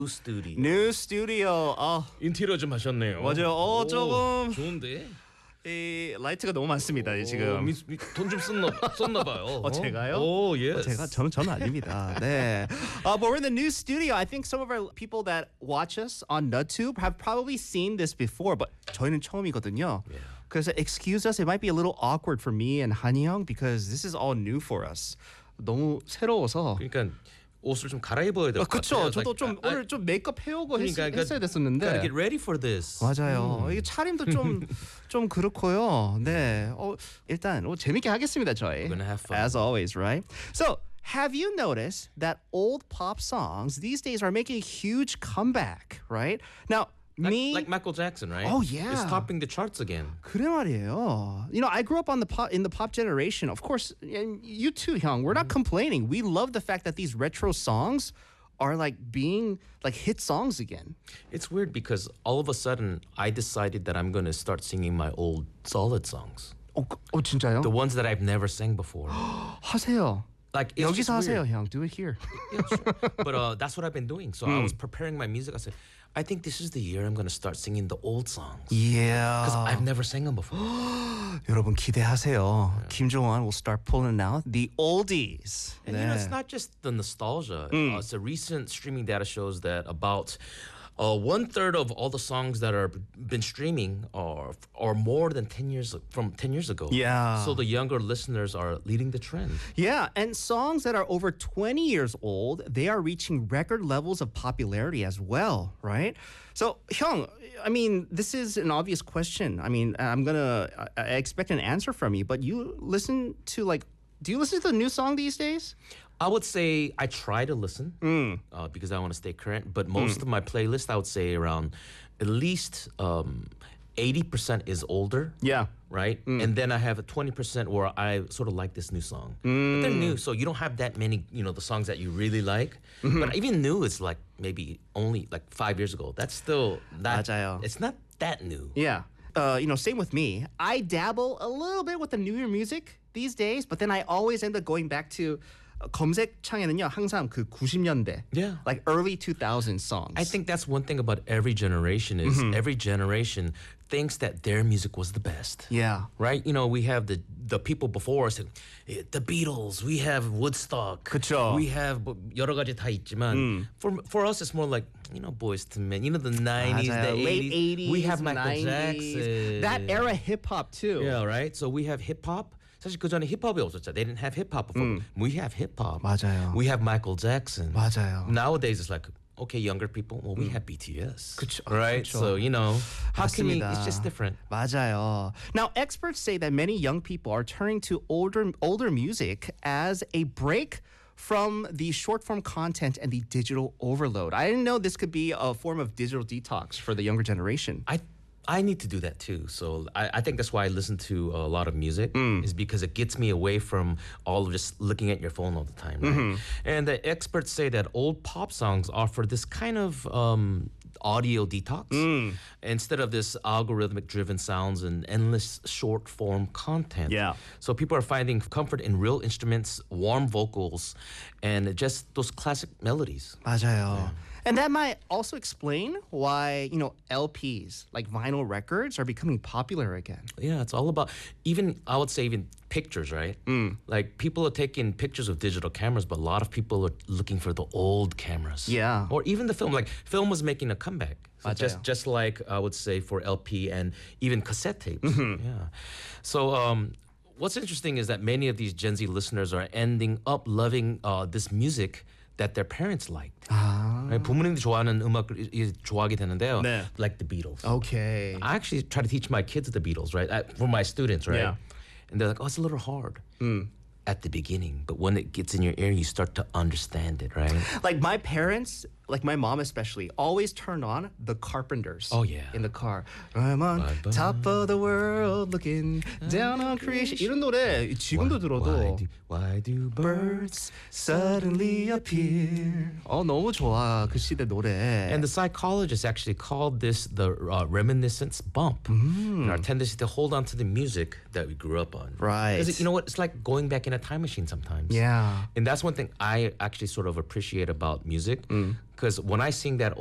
스튜디오. New studio. 인테리어 좀 하셨네요. 맞아요. 오, 조금 좋은데. 이 라이트가 너무 많습니다. 지금. 돈좀 썼나 봐요. 제가요? 오, yes. 저는 아닙니다. 네. But we're in the new studio. I think some of our people that watch us on NutTube have probably seen this before, but 저희는 처음이거든요. 그래서 excuse us, it might be a little awkward for me and 한이 형 because this is all new for us. 너무 새로워서. 그러니까 옷을 좀 갈아입어야 될 것 같아요. 그렇죠. 저도 좀 오늘 좀 메이크업 해오고 그러니까 했어야 됐었는데. Gotta get ready for this. 맞아요. 이게 차림도 좀 그렇고요. 네. 일단 재밌게 하겠습니다, 저희. We're gonna have fun. As always, right? So, have you noticed that old pop songs these days are making a huge comeback, right? Now, Like Michael Jackson, right? Oh, yeah. It's topping the charts again. 그래 말이에요. You know, I grew up in the pop generation. Of course, and you too, Hyung. We're not complaining. We love the fact that these retro songs are like being like hit songs again. It's weird because all of a sudden I decided that I'm going to start singing my old solid songs. 진짜요? The ones that I've never sang before. 하세요. Like it's just 여기서 하세요, weird. 형. Do it here. Yeah, sure. But that's what I've been doing. So I was preparing my music. I said, I think this is the year I'm going to start singing the old songs. Yeah. Because I've never sang them before. 여러분 기대하세요. 김종환 will start pulling out the oldies. And you know, it's not just the nostalgia. So recent streaming data shows that about 1/3 of all the songs that are been streaming are more than 10 years ago. Yeah. So the younger listeners are leading the trend. Yeah, and songs that are over 20 years old, they are reaching record levels of popularity as well, right? So, Hyung, I mean, this is an obvious question. I mean, I expect an answer from you, but do you listen to the new song these days? I would say I try to listen because I want to stay current. But most of my playlist, I would say around at least 80% is older. Yeah. Right? And then I have a 20% where I sort of like this new song. But they're new, so you don't have that many, the songs that you really like. But even new, it's like maybe only like 5 years ago. That's still not, 맞아요. it's not that new. Yeah. Same with me. I dabble a little bit with the newer music these days, but then I always end up going back to 검색창에는요 항상 그 90년대, Yeah. like early 2000s songs. I think that's one thing about every generation is every generation thinks that their music was the best. Yeah. Right? We have the people before us, the Beatles, we have Woodstock. 그쵸. We have 여러 가지 다 있지만 for us it's more like, Boyz II Men, the 90s, 맞아요. the Late 80s, we have Michael 90s. Jackson. That era hip hop too. Yeah, right? So we have hip hop. 사실 그 전에 힙합이 없었죠. They didn't have hip hop before. We have hip hop. 맞아요. We have Michael Jackson. 맞아요. Nowadays it's like, okay, younger people, well, we have BTS. 그쵸. Right? 그쵸. So, how can we, 맞습니다. it's just different. 맞아요. Now, experts say that many young people are turning to older music as a break from the short form content and the digital overload. I didn't know this could be a form of digital detox for the younger generation. I need to do that too. So I think that's why I listen to a lot of music is because it gets me away from all of just looking at your phone all the time. Right? And the experts say that old pop songs offer this kind of audio detox instead of this algorithmic driven sounds and endless short form content. Yeah. So people are finding comfort in real instruments, warm vocals, and just those classic melodies. 맞아요. And that might also explain why, LPs, like vinyl records, are becoming popular again. Yeah, it's all about I would say even pictures, right? Like people are taking pictures with digital cameras, but a lot of people are looking for the old cameras. Yeah. Or even the film. Like film was making a comeback. So 맞아요. just like I would say for LP and even cassette tapes. Yeah. So what's interesting is that many of these Gen Z listeners are ending up loving this music that their parents liked. Right? 부모님들이 좋아하는 음악을 좋아하게 되는데요. 네. Like the Beatles. Okay. I actually try to teach my kids the Beatles, right? For my students, right? Yeah. And they're like, oh, it's a little hard at the beginning. But when it gets in your ear, you start to understand it, right? Like my parents, like my mom especially, always turned on the Carpenters. Oh, yeah. In the car. I'm on Bye-bye. top of the world looking down on creation. 이런 노래 지금도 들어도 Why do birds suddenly appear. 너무 좋아 그 시대 노래. And the psychologists actually called this the reminiscence bump. And our tendency to hold on to the music that we grew up on. Right. Because you know what? It's like going back in a time machine sometimes. Yeah. And that's one thing I actually sort of appreciate about music. because when I sing that